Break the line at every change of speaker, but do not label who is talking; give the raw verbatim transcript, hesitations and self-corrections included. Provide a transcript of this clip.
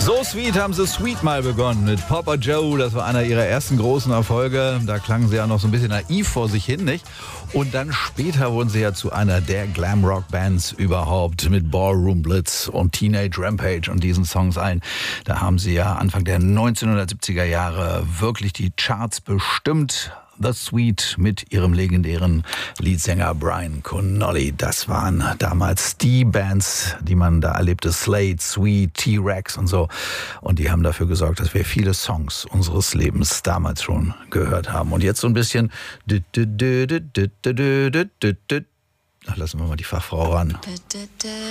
So Sweet haben sie Sweet mal begonnen mit Papa Joe. Das war einer ihrer ersten großen Erfolge. Da klangen sie ja noch so ein bisschen naiv vor sich hin, nicht? Und dann später wurden sie ja zu einer der Glamrock-Bands überhaupt mit Ballroom Blitz und Teenage Rampage und diesen Songs allen. Da haben sie ja Anfang der neunzehnhundertsiebziger Jahre wirklich die Charts bestimmt. The Sweet mit ihrem legendären Leadsänger Brian Connolly. Das waren damals die Bands, die man da erlebte. Slade, Sweet, T-Rex und so. Und die haben dafür gesorgt, dass wir viele Songs unseres Lebens damals schon gehört haben. Und jetzt so ein bisschen... Ach, lassen wir mal die Fachfrau ran.